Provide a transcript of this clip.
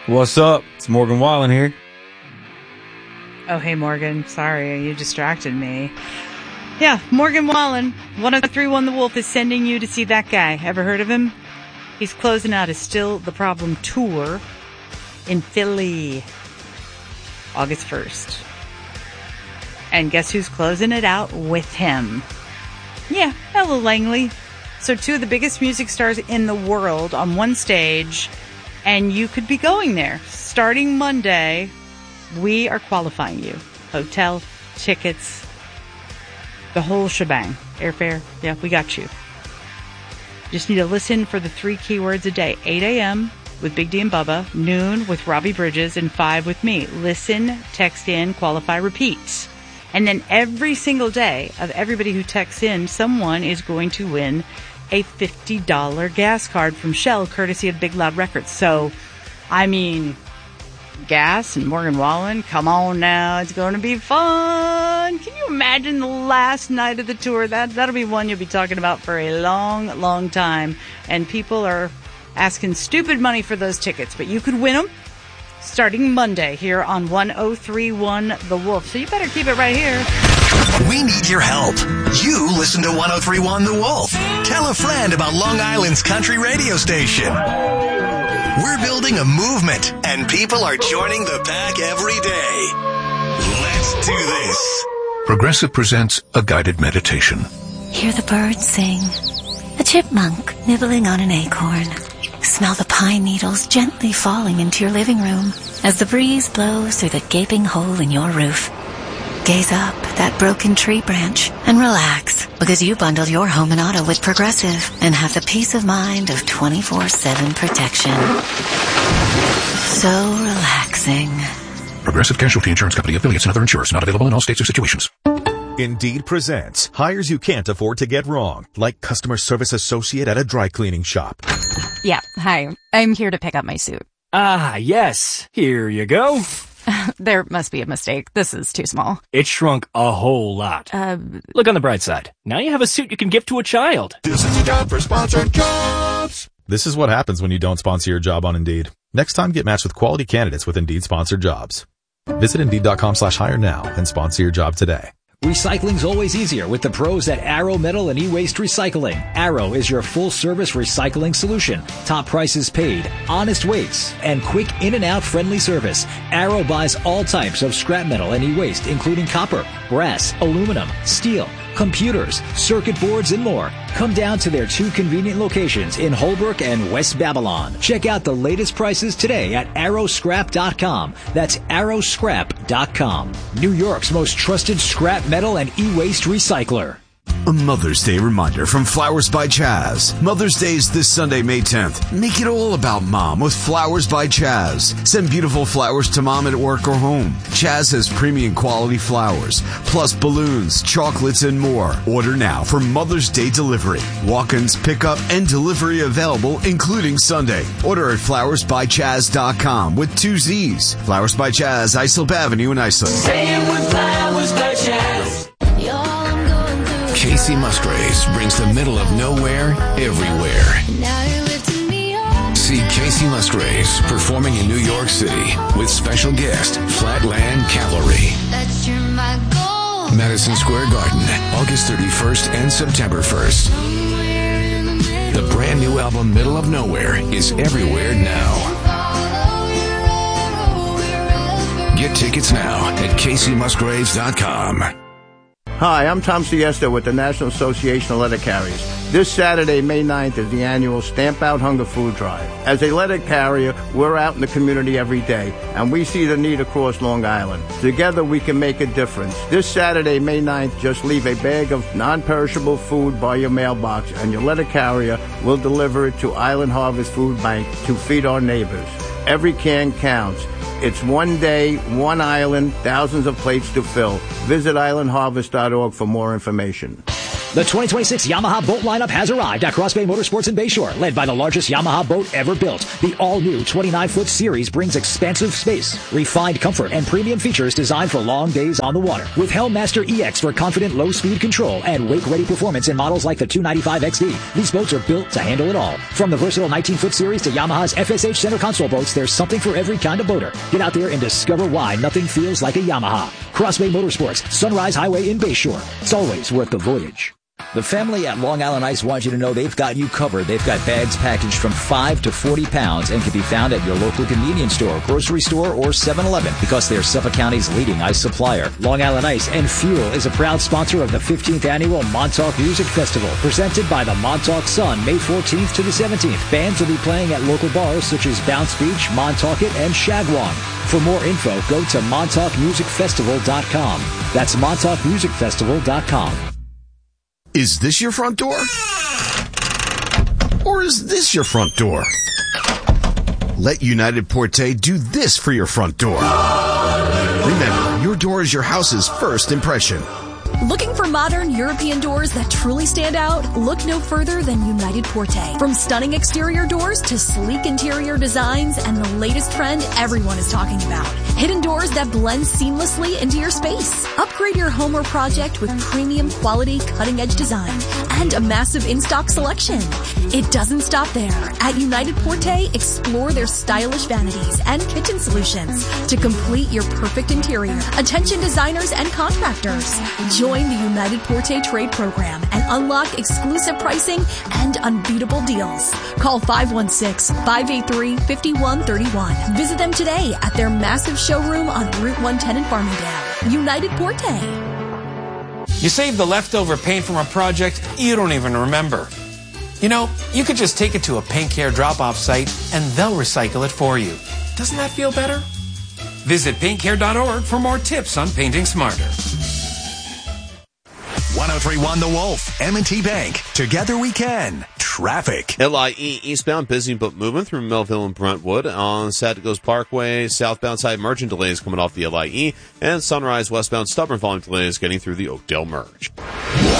What's up? It's Morgan Wallen here. Oh, hey, Morgan. Sorry, you distracted me. Yeah, Morgan Wallen, 103.1 The Wolf is sending you to see that guy. Ever heard of him? He's closing out his Still the Problem tour in Philly, August 1st. And guess who's closing it out with him? Yeah, Ella Langley. So two of the biggest music stars in the world on one stage, and you could be going there. Starting Monday, we are qualifying you. Hotel, tickets, the whole shebang. Airfare, yeah, we got you. Just need to listen for the 3 keywords a day. 8 a.m. with Big D and Bubba, noon with Robbie Bridges, and 5 with me. Listen, text in, qualify, repeat. And then every single day of everybody who texts in, someone is going to win a $50 gas card from Shell, courtesy of Big Loud Records. So, I mean, gas and Morgan Wallen, come on now, it's going to be fun. Can you imagine the last night of the tour? That'll be one you'll be talking about for a long, long time. And people are asking stupid money for those tickets, but you could win them starting Monday here on 103.1 The Wolf. So you better keep it right here. We need your help. You listen to 103.1 The Wolf. Tell a friend about Long Island's country radio station. We're building a movement, and people are joining the pack every day. Let's do this. Progressive presents a guided meditation. Hear the birds sing. A chipmunk nibbling on an acorn. Smell the pine needles gently falling into your living room as the breeze blows through the gaping hole in your roof. Gaze up at that broken tree branch and relax, because you bundled your home and auto with Progressive and have the peace of mind of 24/7 protection. So relaxing. Progressive Casualty Insurance Company, affiliates, and other insurers. Not available in all states or situations. Indeed presents hires you can't afford to get wrong, like customer service associate at a dry cleaning shop. Yeah, hi. I'm here to pick up my suit. Ah, yes. Here you go. There must be a mistake. This is too small. It shrunk a whole lot. Look on the bright side. Now you have a suit you can give to a child. This is a job for sponsored jobs. This is what happens when you don't sponsor your job on Indeed. Next time, get matched with quality candidates with Indeed sponsored jobs. Visit Indeed.com/hire now and sponsor your job today. Recycling's always easier with the pros at Arrow Metal and E-Waste Recycling. Arrow is your full-service recycling solution. Top prices paid, honest weights, and quick in-and-out friendly service. Arrow buys all types of scrap metal and e-waste, including copper, brass, aluminum, steel, computers, circuit boards, and more. Come down to their 2 convenient locations in Holbrook and West Babylon. Check out the latest prices today at arrowscrap.com. That's arrowscrap.com. New York's most trusted scrap metal and e-waste recycler. A Mother's Day reminder from Flowers by Chaz. Mother's Day is this Sunday, May 10th. Make it all about Mom with Flowers by Chaz. Send beautiful flowers to Mom at work or home. Chaz has premium quality flowers, plus balloons, chocolates, and more. Order now for Mother's Day delivery. Walk-ins, pickup, and delivery available, including Sunday. Order at flowersbychaz.com with 2 Z's. Flowers by Chaz, Islip Avenue in Islip. Say it with Flowers by Chaz. Casey Musgraves brings the middle of nowhere everywhere. See Casey Musgraves performing in New York City with special guest Flatland Cavalry. Madison Square Garden, August 31st and September 1st. The brand new album Middle of Nowhere is everywhere now. Get tickets now at CaseyMusgraves.com. Hi, I'm Tom Siesta with the National Association of Letter Carriers. This Saturday, May 9th, is the annual Stamp Out Hunger Food Drive. As a letter carrier, we're out in the community every day, and we see the need across Long Island. Together, we can make a difference. This Saturday, May 9th, just leave a bag of non-perishable food by your mailbox, and your letter carrier will deliver it to Island Harvest Food Bank to feed our neighbors. Every can counts. It's one day, one island, thousands of plates to fill. Visit islandharvest.org for more information. The 2026 Yamaha boat lineup has arrived at Cross Bay Motorsports in Bayshore. Led by the largest Yamaha boat ever built, the all-new 29-foot series brings expansive space, refined comfort, and premium features designed for long days on the water. With Helmmaster EX for confident low-speed control and wake-ready performance in models like the 295 XD, these boats are built to handle it all. From the versatile 19-foot series to Yamaha's FSH center console boats, there's something for every kind of boater. Get out there and discover why nothing feels like a Yamaha. Cross Bay Motorsports, Sunrise Highway in Bayshore. It's always worth the voyage. The family at Long Island Ice wants you to know they've got you covered. They've got bags packaged from 5 to 40 pounds and can be found at your local convenience store, grocery store, or 7-Eleven because they're Suffolk County's leading ice supplier. Long Island Ice and Fuel is a proud sponsor of the 15th annual Montauk Music Festival, presented by the Montauk Sun, May 14th to the 17th. Bands will be playing at local bars such as Bounce Beach, Montaukett, and Shagwong. For more info, go to MontaukMusicFestival.com. That's MontaukMusicFestival.com. Is this your front door? Or is this your front door? Let United Porte do this for your front door. Remember, your door is your house's first impression. Looking for modern European doors that truly stand out? Look no further than United Porte. From stunning exterior doors to sleek interior designs and the latest trend everyone is talking about. Hidden doors that blend seamlessly into your space. Upgrade your home or project with premium quality cutting-edge design and a massive in-stock selection. It doesn't stop there. At United Porte, explore their stylish vanities and kitchen solutions to complete your perfect interior. Attention designers and contractors. Join the United Porte Trade Program and unlock exclusive pricing and unbeatable deals. Call 516-583-5131. Visit them today at their massive showroom on Route 110 in Farmingdale. United Porte. You save the leftover paint from a project you don't even remember. You know, you could just take it to a Paint Care drop-off site and they'll recycle it for you. Doesn't that feel better? Visit paintcare.org for more tips on painting smarter. 1031 The Wolf, M&T Bank. Together we can. Traffic. LIE eastbound, busy but moving through Melville and Brentwood. On Satigos Parkway, southbound side merchant delays coming off the LIE. And Sunrise westbound stubborn volume delays getting through the Oakdale merge.